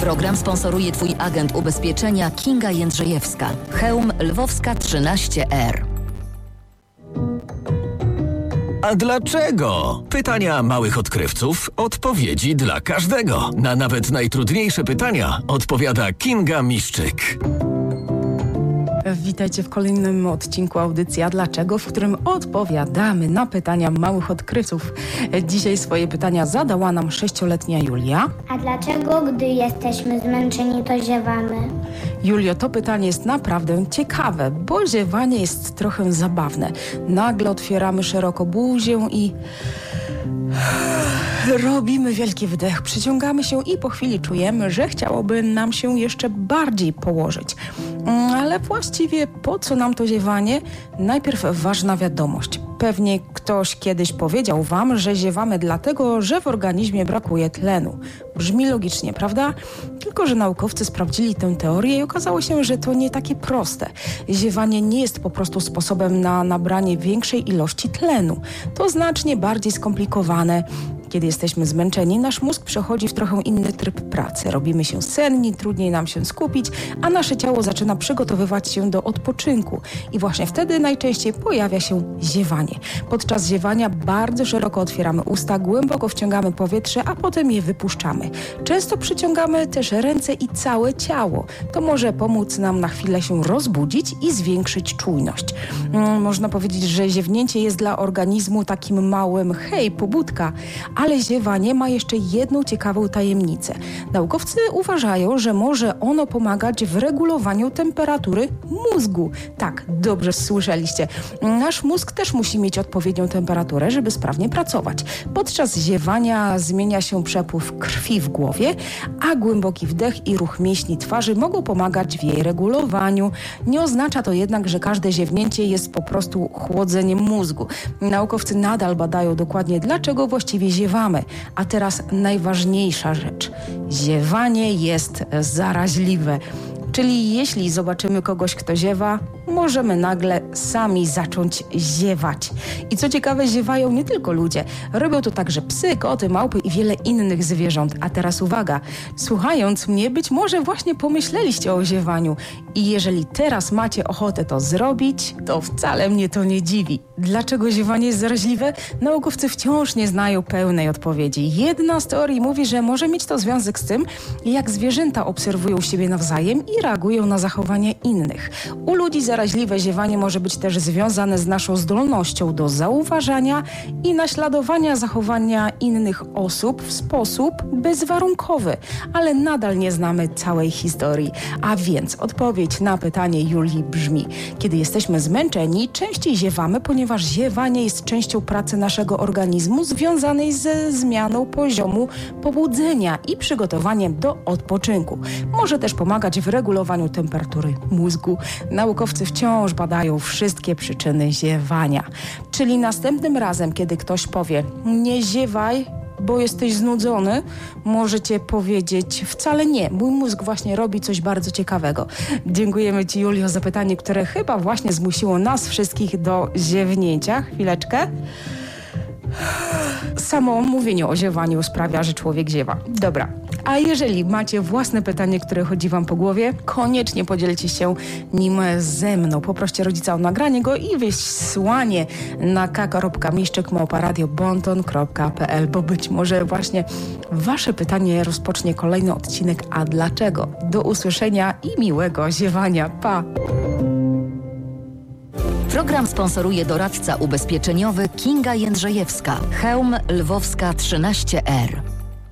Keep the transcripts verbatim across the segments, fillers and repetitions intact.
Program sponsoruje Twój agent ubezpieczenia Kinga Jędrzejewska. Chełm Lwowska trzynaście R. A dlaczego? Pytania małych odkrywców, odpowiedzi dla każdego. Na nawet najtrudniejsze pytania odpowiada Kinga Miszczyk. Witajcie w kolejnym odcinku audycji A Dlaczego, w którym odpowiadamy na pytania małych odkrywców. Dzisiaj swoje pytania zadała nam sześcioletnia Julia. A dlaczego, gdy jesteśmy zmęczeni, to ziewamy? Julio, to pytanie jest naprawdę ciekawe, bo ziewanie jest trochę zabawne. Nagle otwieramy szeroko buzię i robimy wielki wdech, przyciągamy się i po chwili czujemy, że chciałoby nam się jeszcze bardziej położyć. Ale właściwie po co nam to ziewanie? Najpierw ważna wiadomość. Pewnie ktoś kiedyś powiedział wam, że ziewamy dlatego, że w organizmie brakuje tlenu. Brzmi logicznie, prawda? Tylko że naukowcy sprawdzili tę teorię i okazało się, że to nie takie proste. Ziewanie nie jest po prostu sposobem na nabranie większej ilości tlenu. To znacznie bardziej skomplikowane. Kiedy jesteśmy zmęczeni, nasz mózg przechodzi w trochę inny tryb pracy. Robimy się senni, trudniej nam się skupić, a nasze ciało zaczyna przygotowywać się do odpoczynku. I właśnie wtedy najczęściej pojawia się ziewanie. Podczas ziewania bardzo szeroko otwieramy usta, głęboko wciągamy powietrze, a potem je wypuszczamy. Często przyciągamy też ręce i całe ciało. To może pomóc nam na chwilę się rozbudzić i zwiększyć czujność. Hmm, można powiedzieć, że ziewnięcie jest dla organizmu takim małym hej, pobudka. Ale ziewanie ma jeszcze jedną ciekawą tajemnicę. Naukowcy uważają, że może ono pomagać w regulowaniu temperatury mózgu. Tak, dobrze słyszeliście. Nasz mózg też musi mieć odpowiednią temperaturę, żeby sprawnie pracować. Podczas ziewania zmienia się przepływ krwi w głowie, a głęboki wdech i ruch mięśni twarzy mogą pomagać w jej regulowaniu. Nie oznacza to jednak, że każde ziewnięcie jest po prostu chłodzeniem mózgu. Naukowcy nadal badają dokładnie, dlaczego właściwie ziewamy. A teraz najważniejsza rzecz. Ziewanie jest zaraźliwe. Czyli jeśli zobaczymy kogoś, kto ziewa, możemy nagle sami zacząć ziewać. I co ciekawe, ziewają nie tylko ludzie. Robią to także psy, koty, małpy i wiele innych zwierząt. A teraz uwaga, słuchając mnie, być może właśnie pomyśleliście o ziewaniu. I jeżeli teraz macie ochotę to zrobić, to wcale mnie to nie dziwi. Dlaczego ziewanie jest zaraźliwe? Naukowcy wciąż nie znają pełnej odpowiedzi. Jedna z teorii mówi, że może mieć to związek z tym, jak zwierzęta obserwują siebie nawzajem i reagują na zachowania innych. U ludzi zaraźliwe ziewanie może być też związane z naszą zdolnością do zauważania i naśladowania zachowania innych osób w sposób bezwarunkowy, ale nadal nie znamy całej historii. A więc odpowiedź na pytanie Julii brzmi: kiedy jesteśmy zmęczeni, częściej ziewamy, ponieważ ziewanie jest częścią pracy naszego organizmu związanej ze zmianą poziomu pobudzenia i przygotowaniem do odpoczynku. Może też pomagać w regulowaniu temperatury mózgu. Naukowcy wciąż badają wszystkie przyczyny ziewania. Czyli następnym razem, kiedy ktoś powie: nie ziewaj, bo jesteś znudzony, możecie powiedzieć: wcale nie, mój mózg właśnie robi coś bardzo ciekawego. Dziękujemy Ci, Julio, za pytanie, które chyba właśnie zmusiło nas wszystkich do ziewnięcia. Chwileczkę. Samo mówienie o ziewaniu sprawia, że człowiek ziewa. Dobra, a jeżeli macie własne pytanie, które chodzi wam po głowie, koniecznie podzielcie się nim ze mną. Poproście rodzica o nagranie go i wysłanie na ka kropka miszczyk małpa radio bonton kropka p l, bo być może właśnie wasze pytanie rozpocznie kolejny odcinek A Dlaczego? Do usłyszenia i miłego ziewania. Pa! Program sponsoruje doradca ubezpieczeniowy Kinga Jędrzejewska. Chełm Lwowska trzynaście R.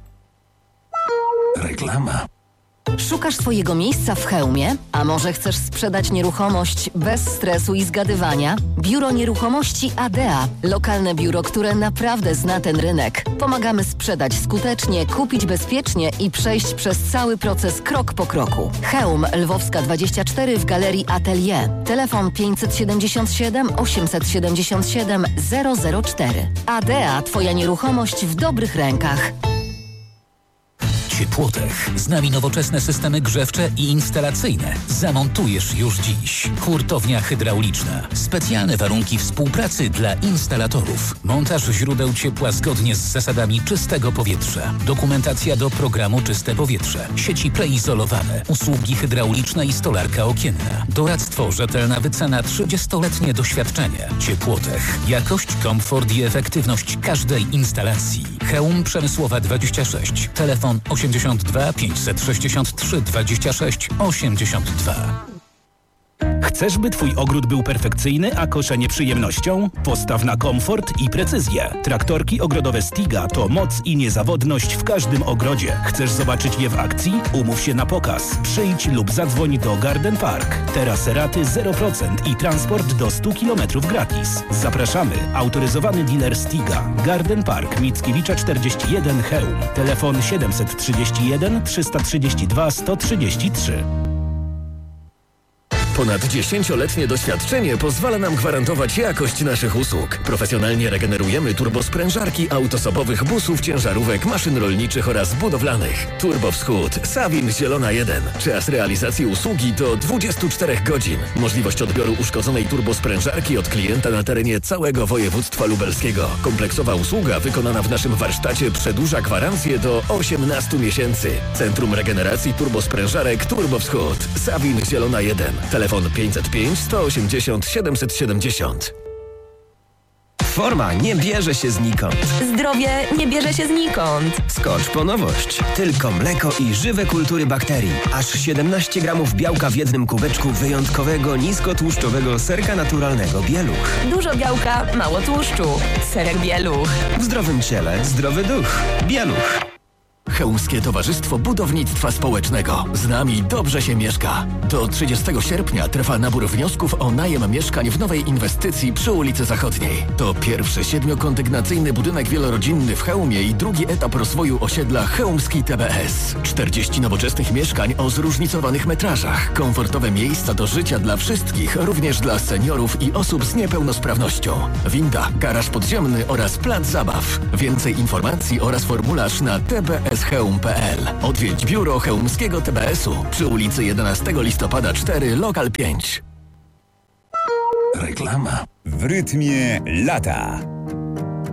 Reklama. Szukasz swojego miejsca w Chełmie? A może chcesz sprzedać nieruchomość bez stresu i zgadywania? Biuro Nieruchomości Adea. Lokalne biuro, które naprawdę zna ten rynek. Pomagamy sprzedać skutecznie, kupić bezpiecznie i przejść przez cały proces krok po kroku. Chełm Lwowska dwadzieścia cztery w Galerii Atelier. Telefon pięćset siedemdziesiąt siedem osiemset siedemdziesiąt siedem zero zero cztery. Adea, Twoja nieruchomość w dobrych rękach. Ciepłotech. Z nami nowoczesne systemy grzewcze i instalacyjne. Zamontujesz już dziś. Hurtownia hydrauliczna. Specjalne warunki współpracy dla instalatorów. Montaż źródeł ciepła zgodnie z zasadami czystego powietrza. Dokumentacja do programu Czyste Powietrze. Sieci preizolowane. Usługi hydrauliczne i stolarka okienna. Doradztwo, rzetelna wycena, trzydziestoletnie doświadczenie. Ciepłotech. Jakość, komfort i efektywność każdej instalacji. Chełm Przemysłowa dwadzieścia sześć. Telefon osiemdziesiąt dwa pięćset sześćdziesiąt trzy dwadzieścia sześć osiemdziesiąt dwa. Chcesz, by twój ogród był perfekcyjny, a koszenie przyjemnością? Postaw na komfort i precyzję. Traktorki ogrodowe Stiga to moc i niezawodność w każdym ogrodzie. Chcesz zobaczyć je w akcji? Umów się na pokaz. Przyjdź lub zadzwoń do Garden Park. Teraz raty zero procent i transport do stu kilometrów gratis. Zapraszamy. Autoryzowany dealer Stiga. Garden Park Mickiewicza czterdzieści jeden Chełm. Telefon siedemset trzydzieści jeden trzysta trzydzieści dwa sto trzydzieści trzy. Ponad dziesięcioletnie doświadczenie pozwala nam gwarantować jakość naszych usług. Profesjonalnie regenerujemy turbosprężarki autosobowych busów, ciężarówek, maszyn rolniczych oraz budowlanych. Turbo Wschód, Sawin Zielona jeden. Czas realizacji usługi to dwadzieścia cztery godzin. Możliwość odbioru uszkodzonej turbosprężarki od klienta na terenie całego województwa lubelskiego. Kompleksowa usługa wykonana w naszym warsztacie przedłuża gwarancję do osiemnastu miesięcy. Centrum Regeneracji Turbosprężarek Turbo Wschód, Sawin Zielona jeden. Telefon pięćset pięć sto osiemdziesiąt siedemset siedemdziesiąt. Forma nie bierze się znikąd. Zdrowie nie bierze się znikąd. Skocz po nowość. Tylko mleko i żywe kultury bakterii. Aż siedemnaście gramów białka w jednym kubeczku wyjątkowego, niskotłuszczowego serka naturalnego Bieluch. Dużo białka, mało tłuszczu. Serek Bieluch. W zdrowym ciele zdrowy duch. Bieluch. Chełmskie Towarzystwo Budownictwa Społecznego. Z nami dobrze się mieszka. Do trzydziestego sierpnia trwa nabór wniosków o najem mieszkań w nowej inwestycji przy ulicy Zachodniej. To pierwszy siedmiokondygnacyjny budynek wielorodzinny w Chełmie i drugi etap rozwoju osiedla Chełmski T B S. czterdzieści nowoczesnych mieszkań o zróżnicowanych metrażach. Komfortowe miejsca do życia dla wszystkich, również dla seniorów i osób z niepełnosprawnością. Winda, garaż podziemny oraz plac zabaw. Więcej informacji oraz formularz na t b s chełm kropka p l. Odwiedź biuro Chełmskiego T B S-u przy ulicy jedenastego listopada cztery, lokal pięć. Reklama. W rytmie lata.